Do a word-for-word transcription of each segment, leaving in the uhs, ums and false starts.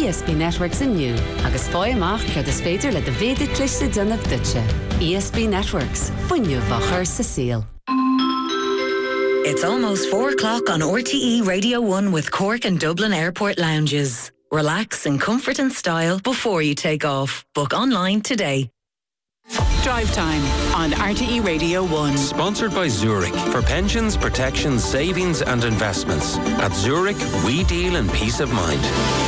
E S B Networks inniu, agus fói amach ceir de spéidir le de bhéidir cliste donnach dutse. E S B Networks, fuinniu vachar sa síl. It's almost four o'clock on R T E Radio one with Cork and Dublin Airport lounges. Relax in comfort and style before you take off. Book online today. Drive Time on R T E Radio one. Sponsored by Zurich. For pensions, protections, savings and investments. At Zurich, we deal in peace of mind.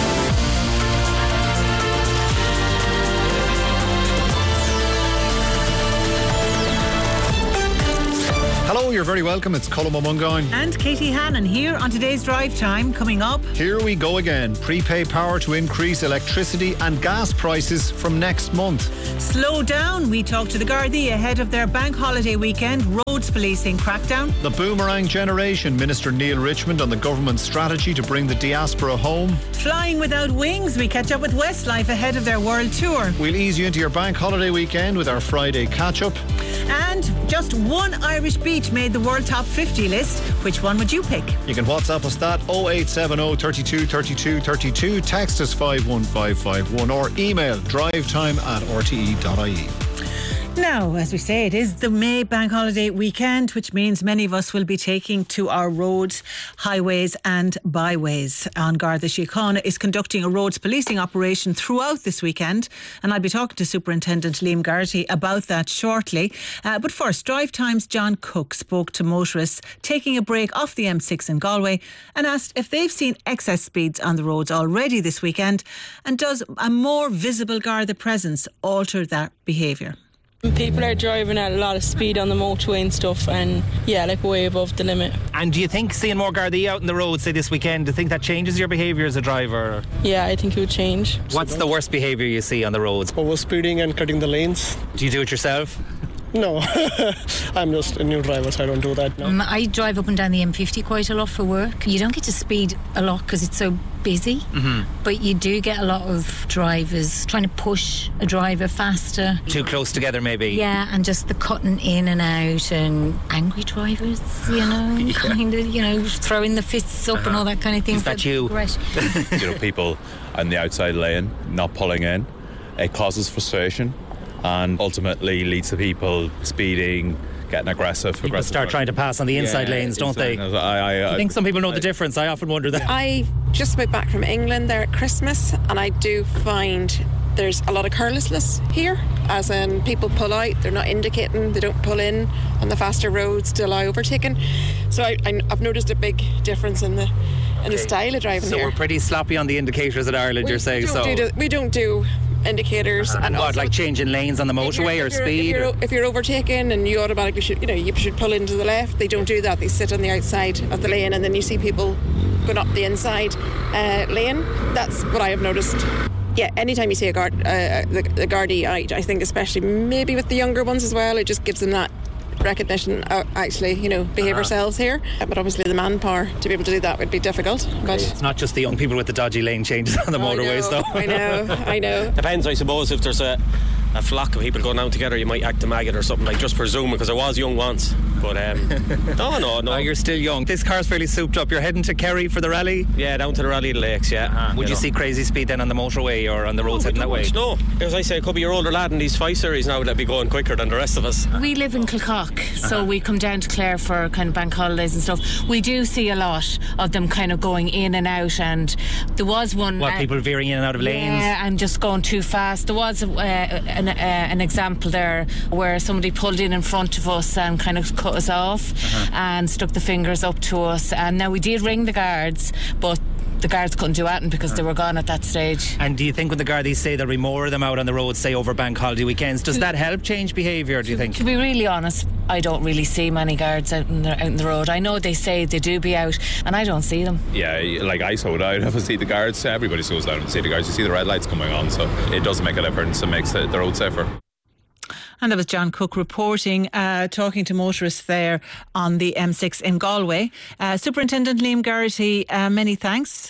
Hello, you're very welcome. It's Colm O'Mungáin. And Katie Hannon here on today's Drive Time. Coming up, here we go again. Prepay power to increase electricity and gas prices from next month. Slow down. We talk to the Gardaí ahead of their bank holiday weekend roads policing crackdown. The boomerang generation. Minister Neil Richmond on the government's strategy to bring the diaspora home. Flying without wings. We catch up with Westlife ahead of their world tour. We'll ease you into your bank holiday weekend with our Friday catch-up. And just one Irish beach made the world top fifty list. Which one would you pick? You can WhatsApp us that oh eight seven oh, thirty-two, thirty-two, thirty-two, text us five one five five one or email drivetime at r t e dot i e. Now, as we say, it is the May bank holiday weekend, which means many of us will be taking to our roads, highways and byways. An Garda Síochána is conducting a roads policing operation throughout this weekend, and I'll be talking to Superintendent Liam Garrity about that shortly. Uh, but first, Drive Time's John Cook spoke to motorists taking a break off the M six in Galway and asked if they've seen excess speeds on the roads already this weekend, and does a more visible Garda presence alter that behaviour? People are driving at a lot of speed on the motorway and stuff, and yeah, like way above the limit. And do you think seeing more Gardaí out on the road, say this weekend, do you think that changes your behaviour as a driver? Yeah, I think it would change. What's the worst behaviour you see on the roads? Over speeding and cutting the lanes. Do you do it yourself? No, I'm just a new driver, so I don't do that now. Um, I drive up and down the M fifty quite a lot for work. You don't get to speed a lot because it's so busy, mm-hmm. but you do get a lot of drivers trying to push a driver faster. Too close together, maybe? Yeah, and just the cutting in and out, and angry drivers, you know, yeah. kind of, you know, throwing the fists up uh-huh. and all that kind of thing. Is that you? You know, people on the outside lane not pulling in. It causes frustration and ultimately leads to people speeding, getting aggressive. People aggressive start trying to pass on the inside yeah, lanes, don't they? I, I, I, I think some people know I, the difference. I often wonder that. I just moved back from England there at Christmas, and I do find there's a lot of carelessness here, as in people pull out, they're not indicating, they don't pull in on the faster roads to allow overtaking. So I, I, I've noticed a big difference in the in okay. the style of driving so here. So we're pretty sloppy on the indicators at Ireland, we, you're saying? We don't so do, we don't do indicators. Uh-huh. And what, also, like changing lanes on the motorway or if you're, speed? If you're, if you're overtaking and you automatically should, you know, you should pull into the left. They don't do that. They sit on the outside of the lane, and then you see people going up the inside uh, lane. That's what I have noticed. Yeah, anytime you see a guard, uh, the, the Gardaí, I, I think especially maybe with the younger ones as well, it just gives them that recognition, uh, actually, you know, behave uh-huh. ourselves here. But obviously the manpower to be able to do that would be difficult. But it's not just the young people with the dodgy lane changes on the motorways, I know, though. I know, I know. Depends, I suppose, if there's a, a flock of people going out together, you might act a maggot or something, like just presuming, because I was young once. But um, no, no, no. Oh, you're still young. This car's fairly souped up. You're heading to Kerry for the rally? Yeah, down to the Rally of the Lakes, yeah. Uh-huh. Would you, you know. see crazy speed then on the motorway or on the roads no, heading that way? Much, no, as I say, it could be your older lad in these five series now that be going quicker than the rest of us. We live in Kilcock, so uh-huh. we come down to Clare for kind of bank holidays and stuff. We do see a lot of them kind of going in and out, and there was one... What, uh, people veering in and out of lanes? Yeah, and just going too fast. There was uh, an, uh, an example there where somebody pulled in in front of us and kind of cut us off uh-huh. and stuck the fingers up to us. And now we did ring the guards, but the guards couldn't do anything because they were gone at that stage. And do you think when the Gardaí say there'll be more of them out on the road, say over bank holiday weekends, does that help change behaviour, do you think? To be really honest, I don't really see many guards out in the, out in the road. I know they say they do be out, and I don't see them. Yeah, like I saw it out. If I see the guards, everybody goes out and see the guards. You see the red lights coming on, so it does make a difference. It makes the, the road safer. And that was John Cook reporting, uh, talking to motorists there on the M six in Galway. Uh, Superintendent Liam Garrity, uh, many thanks.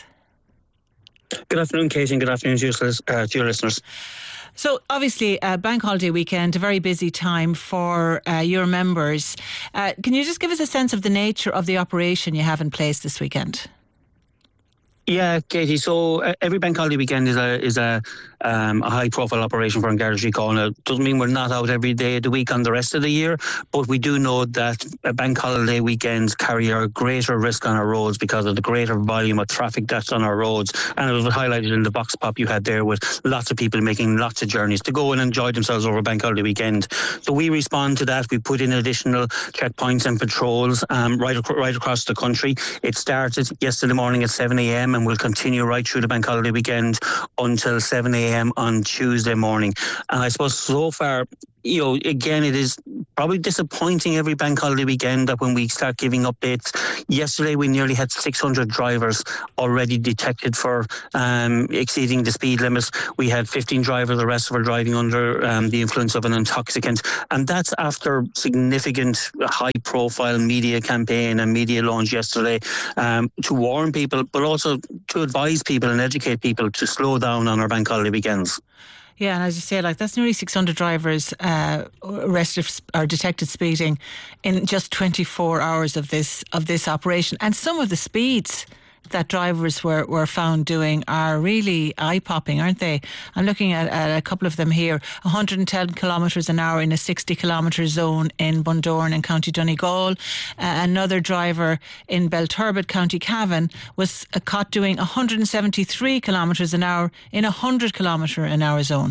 Good afternoon, Katie, and good afternoon to your, uh, to your listeners. So obviously uh, bank holiday weekend, a very busy time for uh, your members. Uh, can you just give us a sense of the nature of the operation you have in place this weekend? Yeah, Katie. So uh, every bank holiday weekend is a is a um, a high profile operation for An Garda Síochána. Doesn't mean we're not out every day of the week on the rest of the year, but we do know that uh, bank holiday weekends carry a greater risk on our roads because of the greater volume of traffic that's on our roads. And it was highlighted in the box pop you had there with lots of people making lots of journeys to go and enjoy themselves over bank holiday weekend. So we respond to that. We put in additional checkpoints and patrols um, right ac- right across the country. It started yesterday morning at seven a.m. and will continue right through the bank holiday weekend until seven a.m. on Tuesday morning. And I suppose so far, you know, again, it is probably disappointing every bank holiday weekend that when we start giving updates. Yesterday, we nearly had six hundred drivers already detected for um, exceeding the speed limits. We had fifteen drivers arrested for driving under um, the influence of an intoxicant. And that's after significant high-profile media campaign and media launch yesterday um, to warn people, but also to advise people and educate people to slow down on our bank holiday weekends. Yeah, and as you say, like that's nearly six hundred drivers uh, arrested or detected speeding in just twenty-four hours of this of this operation. And some of the speeds that drivers were, were found doing are really eye-popping, aren't they? I'm looking at, at a couple of them here. one hundred ten kilometres an hour in a sixty kilometre zone in Bundoran in County Donegal. Uh, another driver in Belturbet, County Cavan, was uh, caught doing one hundred seventy-three kilometres an hour in a one hundred kilometre an hour zone.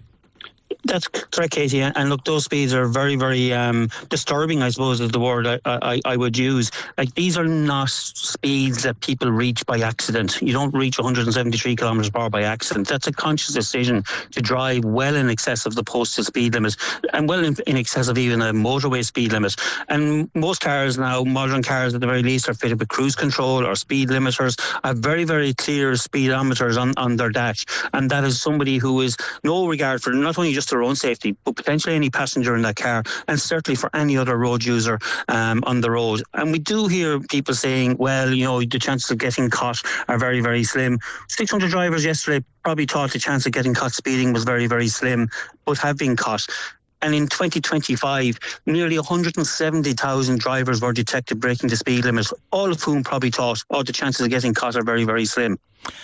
That's correct, Katie. And look, those speeds are very, very um, disturbing, I suppose, is the word I, I, I would use. Like, these are not speeds that people reach by accident. You don't reach one hundred seventy-three kilometres per hour by accident. That's a conscious decision to drive well in excess of the posted speed limit and well in, in excess of even a motorway speed limit. And most cars now, modern cars at the very least, are fitted with cruise control or speed limiters, have very, very clear speedometers on, on their dash. And that is somebody who is no regard for not only just their own safety, but potentially any passenger in that car, and certainly for any other road user um, on the road. And we do hear people saying, well, you know, the chances of getting caught are very, very slim. six hundred drivers yesterday probably thought the chance of getting caught speeding was very, very slim, but have been caught. And in twenty twenty-five, nearly one hundred seventy thousand drivers were detected breaking the speed limit, all of whom probably thought, oh, the chances of getting caught are very, very slim.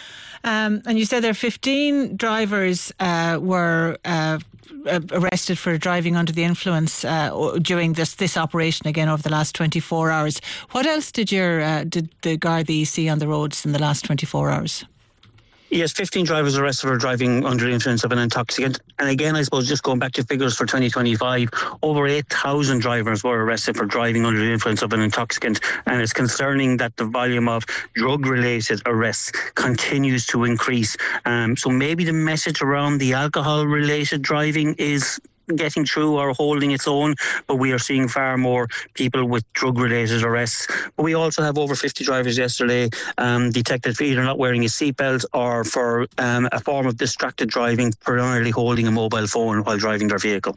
Um, and you said there fifteen drivers uh, were uh, arrested for driving under the influence uh, during this this operation again over the last twenty-four hours. What else did your uh, did the Gardaí see on the roads in the last twenty-four hours? Yes, fifteen drivers arrested for driving under the influence of an intoxicant. And again, I suppose just going back to figures for twenty twenty-five, over eight thousand drivers were arrested for driving under the influence of an intoxicant. And it's concerning that the volume of drug-related arrests continues to increase. Um, so maybe the message around the alcohol-related driving is getting through or holding its own, but we are seeing far more people with drug-related arrests. But we also have over fifty drivers yesterday um, detected for either not wearing a seatbelt or for um, a form of distracted driving, primarily holding a mobile phone while driving their vehicle.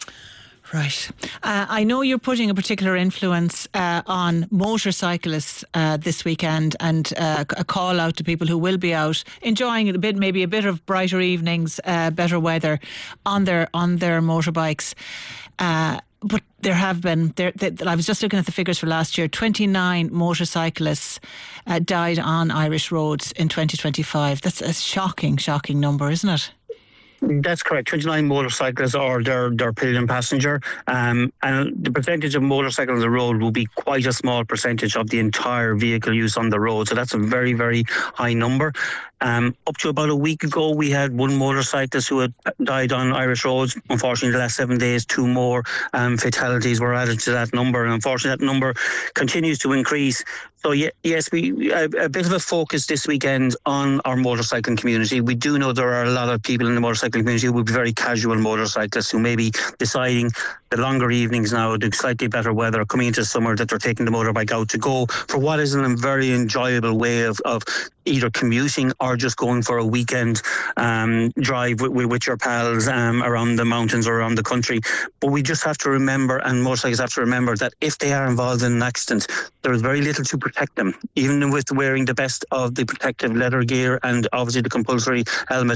Right. Uh, I know you're putting a particular influence uh, on motorcyclists uh, this weekend, and uh, a call out to people who will be out enjoying it a bit, maybe a bit of brighter evenings, uh, better weather on their on their motorbikes. Uh, but there have been, there, there, I was just looking at the figures for last year, twenty-nine motorcyclists uh, died on Irish roads in twenty twenty-five. That's a shocking, shocking number, isn't it? That's correct. twenty-nine motorcyclists or their, their pillion passenger. Um, and the percentage of motorcycles on the road will be quite a small percentage of the entire vehicle use on the road. So that's a very, very high number. Um, up to about a week ago, we had one motorcyclist who had died on Irish roads. Unfortunately, the last seven days, two more um, fatalities were added to that number. And unfortunately, that number continues to increase. So, yeah, yes, we a, a bit of a focus this weekend on our motorcycling community. We do know there are a lot of people in the motorcycling community who will be very casual motorcyclists who may be deciding the longer evenings now, the slightly better weather coming into summer, that they're taking the motorbike out to go for what is a very enjoyable way of, of either commuting or just going for a weekend um, drive with, with your pals um, around the mountains or around the country. But we just have to remember, and motorcyclists have to remember, that if they are involved in an accident, there is very little to protect them. Even with wearing the best of the protective leather gear and obviously the compulsory helmet,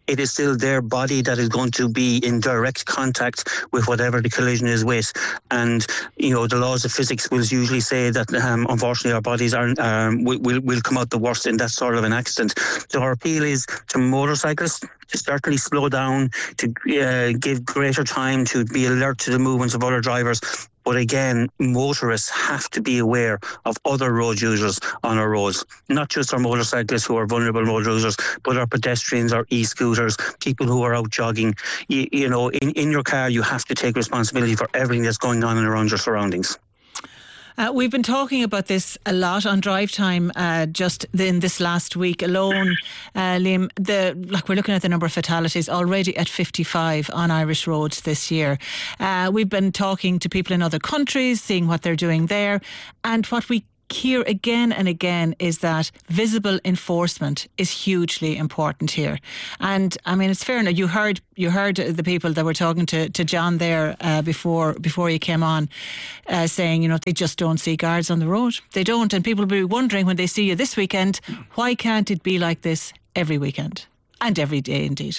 it is still their body that is going to be in direct contact with whatever the collision is with. And, you know, the laws of physics will usually say that, um, unfortunately, our bodies are, um, will, will, will come out the worst in that sort of an accident. So our appeal is to motorcyclists to certainly slow down, to uh, give greater time, to be alert to the movements of other drivers. But again, motorists have to be aware of other road users on our roads, not just our motorcyclists who are vulnerable road users, but our pedestrians, our e-scooters, people who are out jogging. You, you know, in, in your car, you have to take responsibility for everything that's going on and around your surroundings. Uh, we've been talking about this a lot on Drive Time uh, just in this last week alone, uh, Liam. The, like we're looking at the number of fatalities already at fifty-five on Irish roads this year. Uh, we've been talking to people in other countries, seeing what they're doing there, and what we hear again and again is that visible enforcement is hugely important here. And I mean, it's fair enough. You heard you heard the people that were talking to, to John there uh, before before you came on, uh, saying, you know, they just don't see guards on the road. They don't, and people will be wondering when they see you this weekend, why can't it be like this every weekend and every day indeed?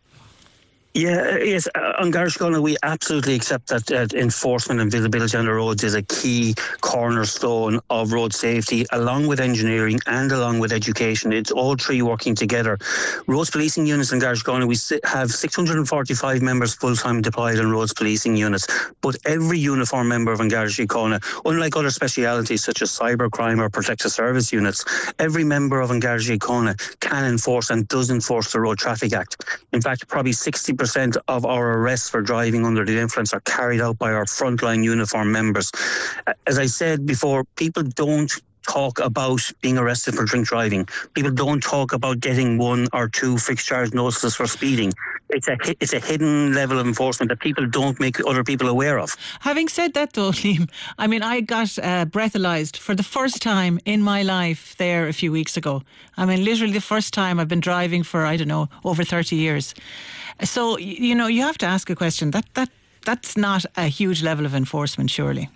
Yeah, yes, uh, on Garda Síochána we absolutely accept that uh, enforcement and visibility on the roads is a key cornerstone of road safety, along with engineering and along with education. It's all three working together. Roads policing units in Garda Síochána, we have six hundred forty-five members full-time deployed in roads policing units, but every uniformed member of Garda Síochána, unlike other specialities such as cybercrime or protective service units, every member of Garda Síochána can enforce and does enforce the Road Traffic Act. In fact, probably sixty percent of our arrests for driving under the influence are carried out by our frontline uniform members. As I said before, people don't talk about being arrested for drink driving. People don't talk about getting one or two fixed charge notices for speeding. It's a it's a hidden level of enforcement that people don't make other people aware of. Having said that though, Liam, I mean, I got uh, breathalyzed for the first time in my life there a few weeks ago. I mean, literally the first time. I've been driving for, I don't know, over thirty years. So, you know, you have to ask a question. That that That's not a huge level of enforcement, surely.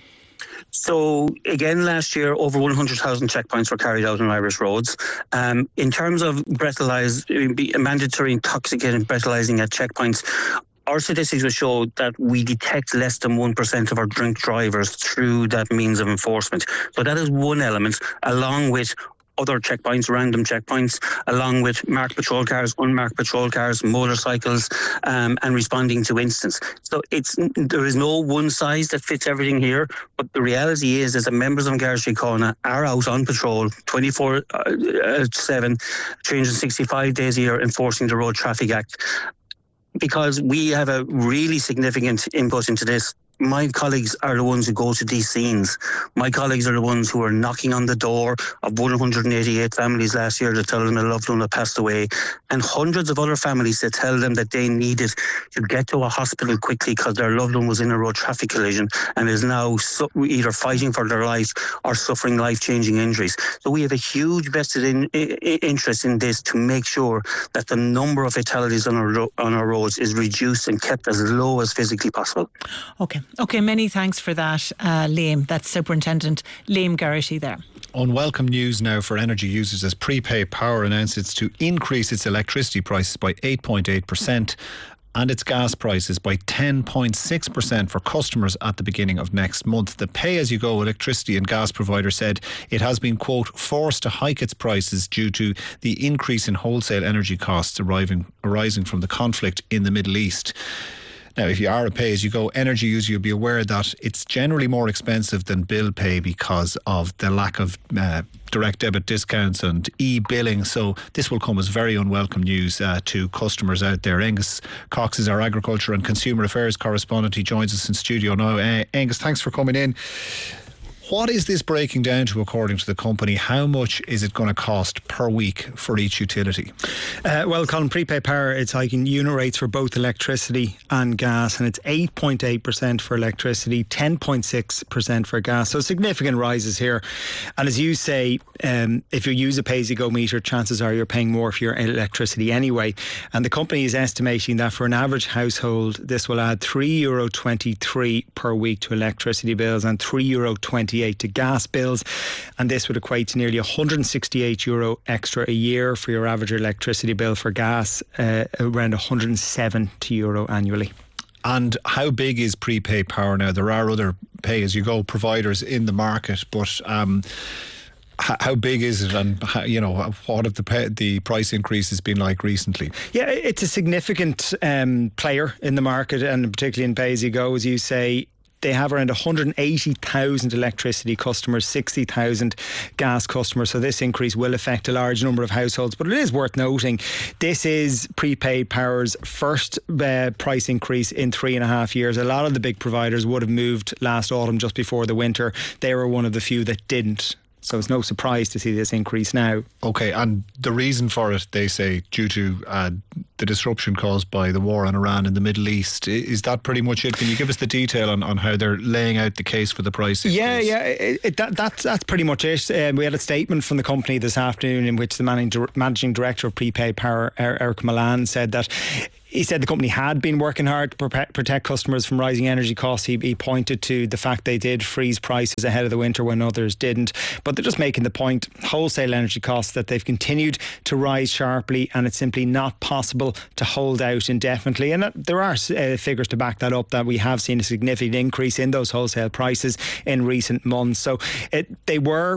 So, again, last year, over one hundred thousand checkpoints were carried out on Irish roads. Um, in terms of breathalyzed, mandatory intoxicating breathalyzing at checkpoints, our statistics will show that we detect less than one percent of our drink drivers through that means of enforcement. So that is one element, along with other checkpoints, random checkpoints, along with marked patrol cars, unmarked patrol cars, motorcycles, um, and responding to incidents. So it's there is no one size that fits everything here, but the reality is, is that members of Garda Síochána are out on patrol twenty-four seven, three hundred sixty-five days a year enforcing the Road Traffic Act. Because we have a really significant input into this. My colleagues are the ones who go to these scenes. My colleagues are the ones who are knocking on the door of one hundred eighty-eight families last year to tell them a loved one had passed away, and hundreds of other families that tell them that they needed to get to a hospital quickly because their loved one was in a road traffic collision and is now su- either fighting for their life or suffering life-changing injuries. So we have a huge vested in, I- interest in this to make sure that the number of fatalities on our, ro- on our roads is reduced and kept as low as physically possible. Okay. Okay, many thanks for that, uh, Liam. That's Superintendent Liam Garrity there. Unwelcome news now for energy users as Prepay Power announces to increase its electricity prices by eight point eight percent and its gas prices by ten point six percent for customers at the beginning of next month. The pay-as-you-go electricity and gas provider said it has been, quote, forced to hike its prices due to the increase in wholesale energy costs arriving, arising from the conflict in the Middle East. Now, if you are a pay-as-you-go energy user, you'll be aware that it's generally more expensive than bill pay because of the lack of uh, direct debit discounts and e-billing. So this will come as very unwelcome news uh, to customers out there. Angus Cox is our Agriculture and Consumer Affairs correspondent. He joins us in studio now. Uh, Angus, thanks for coming in. What is this breaking down to according to the company? How much is it going to cost per week for each utility? Uh, well, Colin, Prepay Power, it's hiking unit rates for both electricity and gas, and it's eight point eight percent for electricity, ten point six percent for gas. So significant rises here. And as you say, um, if you use a pay-as-you-go meter, chances are you're paying more for your electricity anyway. And the company is estimating that for an average household, this will add three euro twenty-three per week to electricity bills and three euro twenty-eight eighty-eight to gas bills, and this would equate to nearly one hundred sixty-eight euro extra a year for your average electricity bill. For gas, uh, around one hundred seventy euro annually. And how big is prepaid power now? There are other pay-as-you-go providers in the market, but um, how, how big is it, and how, you know, what have the pay, the price increases been like recently? Yeah, it's a significant um, player in the market, and particularly in pay-as-you-go, as you say. They have around one hundred eighty thousand electricity customers, sixty thousand gas customers. So this increase will affect a large number of households. But it is worth noting, this is prepaid power's first uh, price increase in three and a half years. A lot of the big providers would have moved last autumn, just before the winter. They were one of the few that didn't. So it's no surprise to see this increase now. OK, and the reason for it, they say, due to uh, the disruption caused by the war on Iran in the Middle East. Is that pretty much it? Can you give us the detail on, on how they're laying out the case for the price increase? Yeah, yeah, it, it, that, that's, that's pretty much it. Um, we had a statement from the company this afternoon in which the managing, managing director of Prepaid Power, Eric Milan, said that he said the company had been working hard to protect customers from rising energy costs. He, he pointed to the fact they did freeze prices ahead of the winter when others didn't. But they're just making the point, wholesale energy costs, that they've continued to rise sharply, and it's simply not possible to hold out indefinitely. And that, there are uh, figures to back that up, that we have seen a significant increase in those wholesale prices in recent months. So it, they were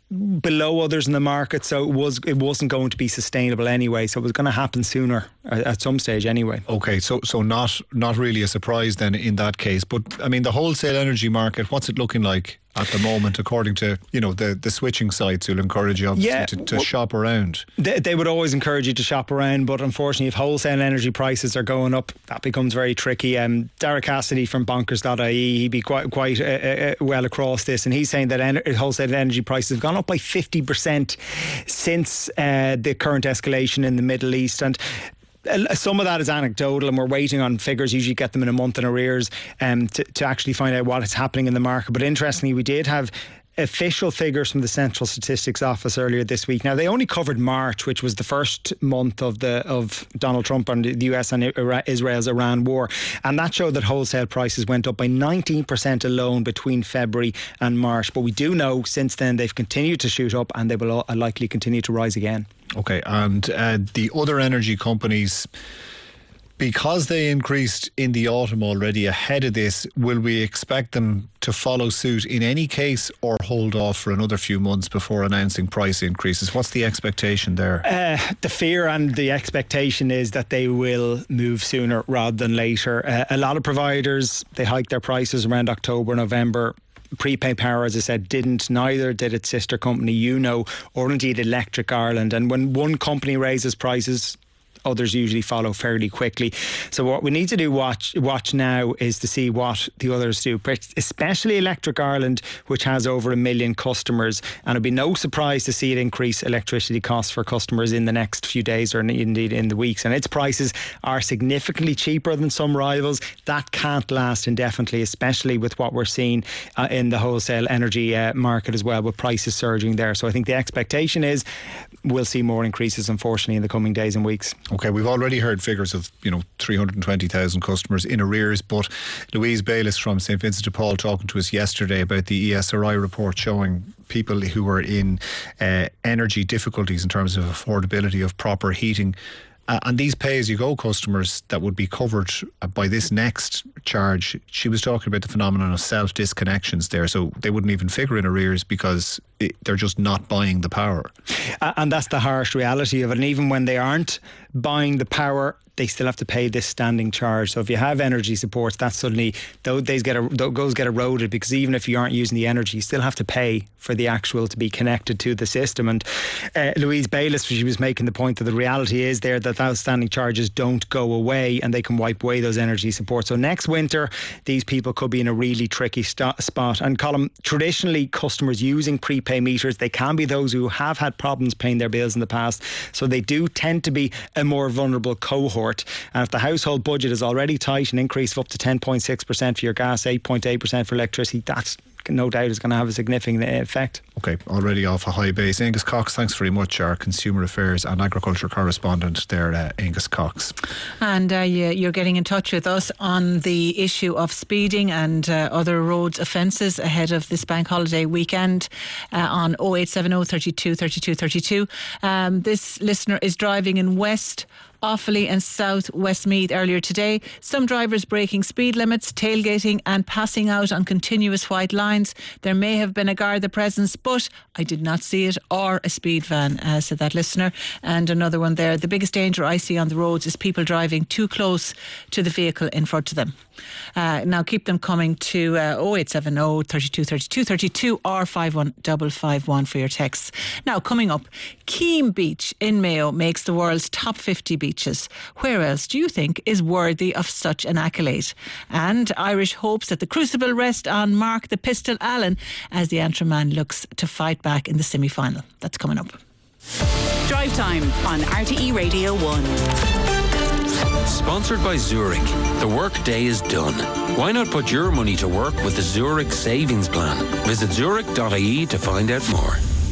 below others in the market, so it was it wasn't going to be sustainable anyway, so it was going to happen sooner at some stage anyway. Okay, so so not not really a surprise then in that case. But I mean, the wholesale energy market, what's it looking like at the moment, according to, you know, the, the switching sites who'll encourage you obviously yeah, to, to well, shop around? They, they would always encourage you to shop around, but unfortunately if wholesale energy prices are going up, that becomes very tricky. Um, Derek Cassidy from bonkers dot I E, he'd be quite quite uh, uh, well across this, and he's saying that en- wholesale energy prices have gone up by fifty percent since uh, the current escalation in the Middle East. And some of that is anecdotal, and we're waiting on figures. Usually get them in a month in arrears um, to, to actually find out what is happening in the market. But interestingly, we did have official figures from the Central Statistics Office earlier this week. Now, they only covered March, which was the first month of the of Donald Trump and the U S and Israel's Iran war, and that showed that wholesale prices went up by nineteen percent alone between February and March. But we do know since then they've continued to shoot up, and they will likely continue to rise again. Okay, and uh, the other energy companies, because they increased in the autumn already ahead of this, will we expect them to follow suit in any case, or hold off for another few months before announcing price increases? What's the expectation there? Uh, the fear and the expectation is that they will move sooner rather than later. Uh, a lot of providers, they hiked their prices around October, November. Prepaid Power, as I said, didn't. Neither did its sister company, UNO, or indeed Electric Ireland. And when one company raises prices, others usually follow fairly quickly. So what we need to do watch watch now is to see what the others do, especially Electric Ireland, which has over a million customers, and it'd be no surprise to see it increase electricity costs for customers in the next few days, or indeed in the weeks. And its prices are significantly cheaper than some rivals. That can't last indefinitely, especially with what we're seeing uh, in the wholesale energy uh, market as well, with prices surging there. So I think the expectation is we'll see more increases, unfortunately, in the coming days and weeks. Okay, we've already heard figures of, you know, three hundred twenty thousand customers in arrears, but Louise Bayliss from St Vincent de Paul talking to us yesterday about the E S R I report showing people who are in uh, energy difficulties in terms of affordability of proper heating. Uh, and these pay-as-you-go customers that would be covered by this next charge, she was talking about the phenomenon of self-disconnections there. So they wouldn't even figure in arrears because it, they're just not buying the power. Uh, and that's the harsh reality of it. And even when they aren't buying the power, they still have to pay this standing charge. So if you have energy supports, that suddenly those get those get eroded, because even if you aren't using the energy, you still have to pay for the actual to be connected to the system. And uh, Louise Bayliss, she was making the point that the reality is there that those standing charges don't go away, and they can wipe away those energy supports. So next winter, these people could be in a really tricky st- spot. And Colm, traditionally, customers using prepay meters, they can be those who have had problems paying their bills in the past. So they do tend to be a more vulnerable cohort. And if the household budget is already tight, an increase of up to ten point six percent for your gas, eight point eight percent for electricity, that's no doubt is going to have a significant effect. Okay, already off a high base. Angus Cox, thanks very much, our Consumer Affairs and Agriculture correspondent there, uh, Angus Cox. And uh, you, you're getting in touch with us on the issue of speeding and uh, other roads offences ahead of this bank holiday weekend uh, on oh eight seven oh, thirty-two, thirty-two, thirty-two. Um, this listener is driving in West Offaly and South Westmeath earlier today. Some drivers breaking speed limits, tailgating and passing out on continuous white lines. There may have been a Garda presence, but I did not see it, or a speed van, uh, said that listener. And another one there: the biggest danger I see on the roads is people driving too close to the vehicle in front of them. Uh, now keep them coming to uh, oh eight seven oh, thirty-two, thirty-two, thirty-two or five one five five one for your texts. Now coming up, Keem Beach in Mayo makes the world's top fifty beaches. Where else do you think is worthy of such an accolade? And Irish hopes that the crucible rest on Mark the Pistol Allen as the Antrim man looks to fight back in the semi-final. That's coming up. Drive Time on R T E Radio one. Sponsored by Zurich. The work day is done. Why not put your money to work with the Zurich Savings Plan? Visit zurich dot I E to find out more.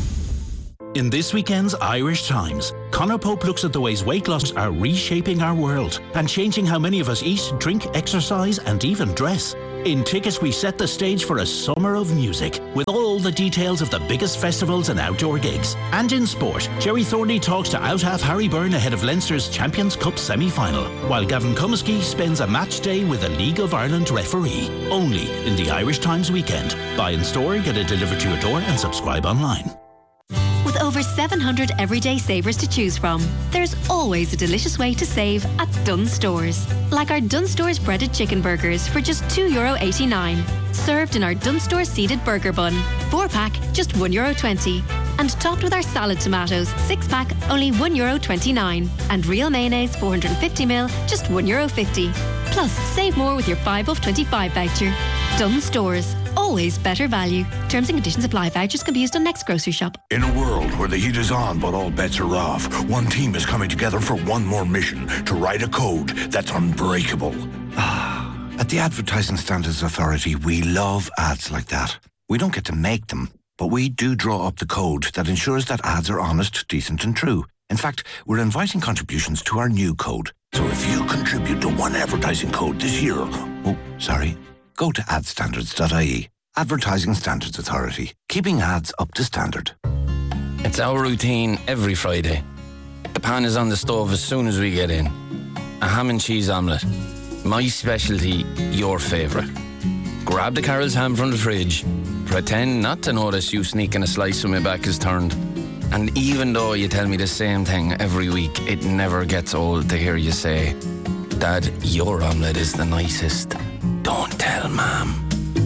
In this weekend's Irish Times, Conor Pope looks at the ways weight loss are reshaping our world and changing how many of us eat, drink, exercise and even dress. In Tickets, we set the stage for a summer of music with all the details of the biggest festivals and outdoor gigs. And in sport, Jerry Thornley talks to out-half Harry Byrne ahead of Leinster's Champions Cup semi-final, while Gavin Cummiskey spends a match day with a League of Ireland referee. Only in the Irish Times weekend. Buy in store, get it delivered to your door and subscribe online. With over seven hundred everyday savers to choose from, there's always a delicious way to save at Dunnes Stores. Like our Dunnes Stores breaded chicken burgers for just two euro eighty-nine. Served in our Dunnes Stores seeded burger bun. Four pack, just one euro twenty. And topped with our salad tomatoes, six pack, only one euro twenty-nine. And real mayonnaise, four hundred fifty mil, just one euro fifty. Plus, save more with your five off twenty-five voucher. Dunnes Stores. Always better value. Terms and conditions apply. Vouchers can be used on next grocery shop. In a world where the heat is on but all bets are off, one team is coming together for one more mission: to write a code that's unbreakable. Ah, at the Advertising Standards Authority, we love ads like that. We don't get to make them, but we do draw up the code that ensures that ads are honest, decent and true. In fact, we're inviting contributions to our new code. So if you contribute to one advertising code this year, oh, sorry, go to ad standards dot I E. Advertising Standards Authority, keeping ads up to standard. It's our routine every Friday. The pan is on the stove as soon as we get in. A ham and cheese omelette. My specialty, your favourite. Grab the Carol's ham from the fridge. Pretend not to notice you sneaking a slice when my back is turned. And even though you tell me the same thing every week, it never gets old to hear you say, Dad, your omelette is the nicest. Don't tell Mum.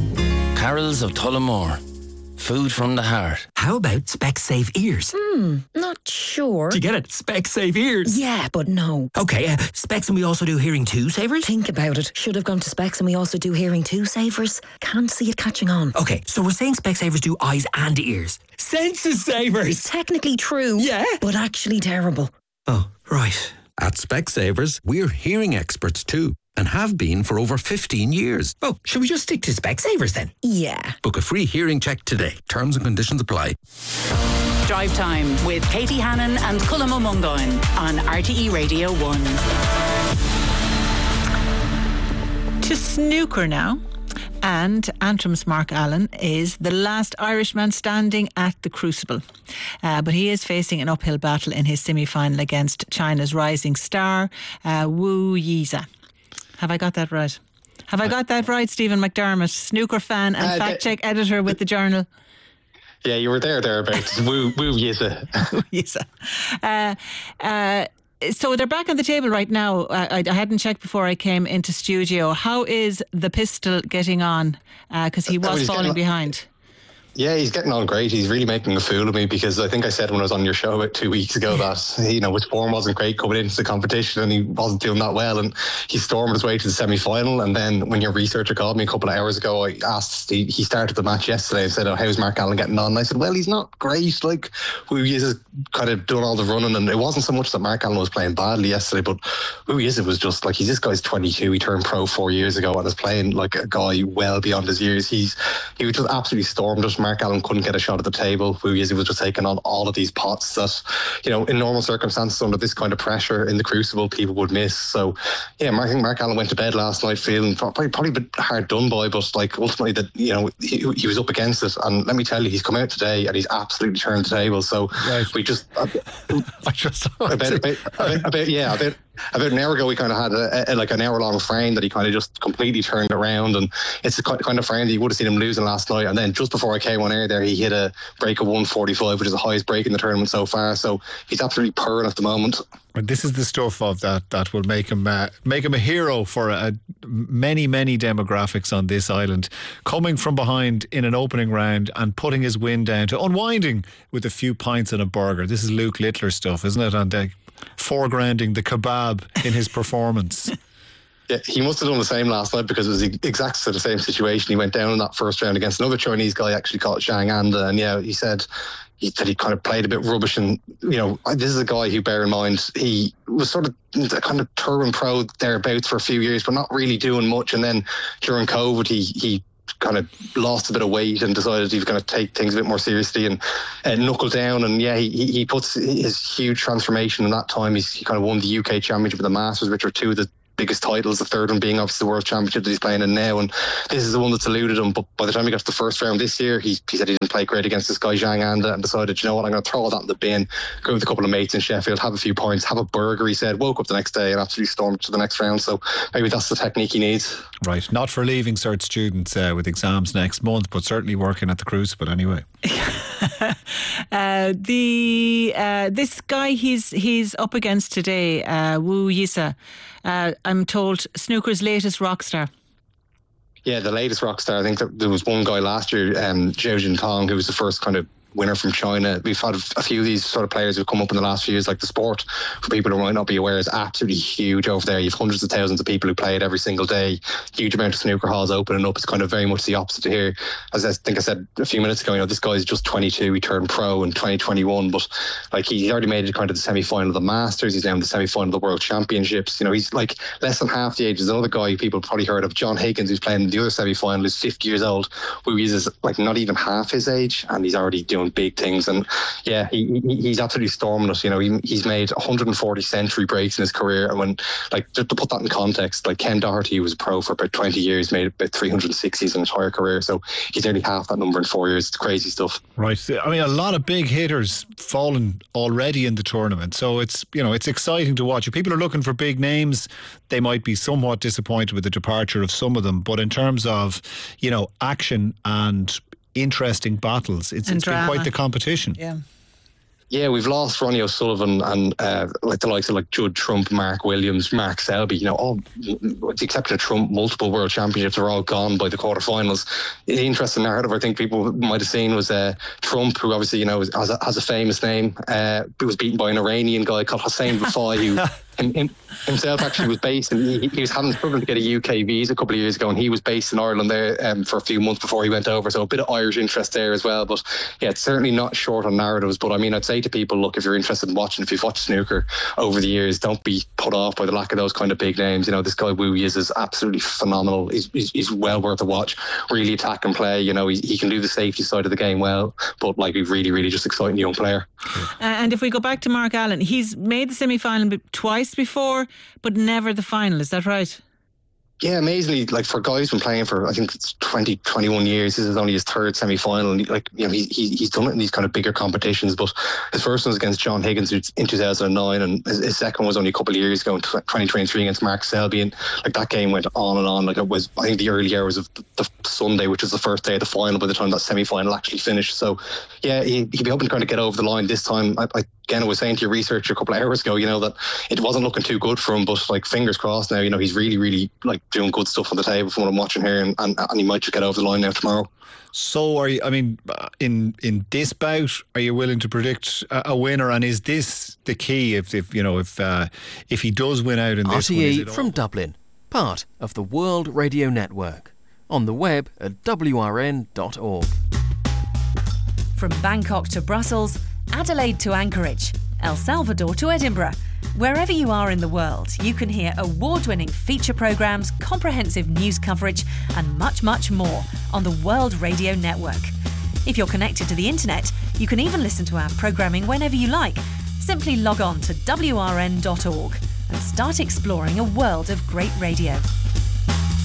Carol's of Tullamore. Food from the heart. How about Specsave ears? Hmm, not sure. Do you get it? Specsave ears. Yeah, but no. Okay, uh, Specs and we also do hearing two savers? Think about it. Should have gone to Specs and we also do hearing two savers. Can't see it catching on. Okay, so we're saying Specsavers do eyes and ears. Senses savers! Technically true. Yeah. But actually terrible. Oh, right. At Specsavers, we're hearing experts too, and have been for over fifteen years. Oh, should we just stick to Specsavers then? Yeah. Book a free hearing check today. Terms and conditions apply. Drive Time with Katie Hannon and Cullum O'Mungoin on R T E Radio one. To snooker now. And Antrim's Mark Allen is the last Irishman standing at the Crucible. Uh, but he is facing an uphill battle in his semi-final against China's rising star, uh, Wu Yiza. Have I got that right? Have I got that right, Stephen McDermott, snooker fan and uh, fact-check editor with the Journal? Yeah, you were there, thereabouts. Woo, woo, Yiza. Woo, Yiza. Uh, uh, So they're back on the table right now. I, I hadn't checked before I came into studio. How is the Pistol getting on? Because uh, he was falling behind. Yeah, he's getting on great. He's really making a fool of me because I think I said when I was on your show about two weeks ago that, you know, his form wasn't great coming into the competition and he wasn't doing that well, and he stormed his way to the semi-final. And then when your researcher called me a couple of hours ago, I asked, he, he started the match yesterday and said, oh, how's Mark Allen getting on? And I said, well, he's not great. Like, who he is has kind of done all the running, and it wasn't so much that Mark Allen was playing badly yesterday, but who he is, it was just like, he's this guy's twenty-two. He turned pro four years ago and is playing like a guy well beyond his years. He's He was just absolutely stormed us. Mark Allen couldn't get a shot at the table. Who he is, he was just taking on all of these pots that, you know, in normal circumstances under this kind of pressure in the crucible, people would miss. So, yeah, I think Mark Allen went to bed last night feeling probably, probably a bit hard done by, but like ultimately that, you know, he, he was up against it. And let me tell you, he's come out today and he's absolutely turned the table. So right. we just, uh, I just about, about, about, about, yeah, about, about an hour ago, we kind of had a, a, like an hour long frame that he kind of just completely turned around, and it's the kind of frame that you would have seen him losing last night. And then just before I came on air there, he hit a break of one forty-five, which is the highest break in the tournament so far. So he's absolutely purring at the moment. This is the stuff of that that will make him uh, make him a hero for a, many many demographics on this island. Coming from behind in an opening round and putting his win down to unwinding with a few pints and a burger. This is Luke Littler stuff, isn't it? And uh, foregrounding the kebab in his performance. Yeah, he must have done the same last night because it was the exact sort of same situation. He went down in that first round against another Chinese guy, actually called Zhang Anda, and yeah, he said he said he kind of played a bit rubbish. And you know, this is a guy who, bear in mind, he was sort of kind of touring pro thereabouts for a few years, but not really doing much. And then during COVID, he he. kind of lost a bit of weight and decided he was going to take things a bit more seriously and uh, knuckle down. And yeah, he he puts his huge transformation in that time. He's, he kind of won the U K Championship and the Masters, which are two of the biggest titles, the third one being obviously the World Championship that he's playing in now, and this is the one that's eluded him. But by the time he got to the first round this year, he, he said he didn't play great against this guy Zhang Anda, and decided, you know what, I'm going to throw all that in the bin, go with a couple of mates in Sheffield, have a few points, have a burger, he said, woke up the next day and absolutely stormed to the next round. So maybe that's the technique he needs. Right, not for leaving cert students uh, with exams next month, but certainly working at the Crucible anyway. uh, the uh, this guy he's he's up against today, uh, Wu Yisa, uh, I'm told snooker's latest rock star. Yeah, the latest rock star. I think there was one guy last year, um, Zhao Jintong, who was the first kind of winner from China. We've had a few of these sort of players who've come up in the last few years. Like the sport, for people who might not be aware, is absolutely huge over there. You've hundreds of thousands of people who play it every single day. Huge amount of snooker halls opening up. It's kind of very much the opposite to here. As I think I said a few minutes ago, you know, this guy's just twenty-two. He turned pro in twenty twenty-one, but like he's already made it kind of the semi-final of the Masters. He's now in the semi-final of the World Championships. You know, he's like less than half the age. There's another guy people probably heard of, John Higgins, who's playing in the other semi-final, who's fifty years old, who is like not even half his age, and he's already doing big things. And yeah, he, he he's absolutely storming us. You know, he, he's made one hundred forty century breaks in his career. And when, like, just to put that in context, like Ken Doherty was a pro for about twenty years, made about three hundred sixty his entire career. So he's nearly half that number in four years. It's crazy stuff. Right. I mean, a lot of big hitters fallen already in the tournament. So it's, you know, it's exciting to watch. If people are looking for big names, they might be somewhat disappointed with the departure of some of them. But in terms of, you know, action and interesting battles, it's, it's been quite the competition. Yeah. Yeah, we've lost Ronnie O'Sullivan and uh, like the likes of like Judd Trump, Mark Williams, Mark Selby. You know, all with the exception of Trump, multiple world championships are all gone by the quarterfinals. The interesting narrative I think people might have seen was uh, Trump, who obviously, you know, has a, has a famous name, uh, was beaten by an Iranian guy called Hossein Bafai, who him, him, himself actually was based in, he, he was having struggling to get a U K visa a couple of years ago, and he was based in Ireland there um, for a few months before he went over. So a bit of Irish interest there as well. But yeah, it's certainly not short on narratives. But I mean, I'd say to people, look, if you're interested in watching, if you've watched snooker over the years, don't be put off by the lack of those kind of big names. You know, this guy Wu Yiz is absolutely phenomenal. He's, he's, he's well worth a watch. Really attack and play. You know, he, he can do the safety side of the game well, but like, he's really, really just exciting young player. Uh, and if we go back to Mark Allen, he's made the semi-final twice before, but never the final. Is that right? Yeah, amazingly, like for guys been playing for I think it's twenty, twenty-one years. This is only his third semi-final. And like, you know, he, he he's done it in these kind of bigger competitions. But his first one was against John Higgins in two thousand nine, and his, his second one was only a couple of years ago in twenty twenty-three against Mark Selby. And like that game went on and on. Like it was, I think the early hours of the, the Sunday, which was the first day of the final, by the time that semi-final actually finished. So yeah, he, he'd be hoping to kind of get over the line this time. I, I Again, I was saying to your researcher a couple of hours ago, you know, that it wasn't looking too good for him, but like fingers crossed now, you know, he's really, really like doing good stuff on the table from what I'm watching here, and, and, and he might just get over the line now tomorrow. So, are you, I mean, in in this bout, are you willing to predict a, a winner? And is this the key? If, if you know, if uh, if he does win out in this R T E one, from Dublin, part of the World Radio Network. On the web at w r n dot org. From Bangkok to Brussels, Adelaide to Anchorage, El Salvador to Edinburgh. Wherever you are in the world, you can hear award-winning feature programmes, comprehensive news coverage and much, much more on the World Radio Network. If you're connected to the internet, you can even listen to our programming whenever you like. Simply log on to w r n dot org and start exploring a world of great radio.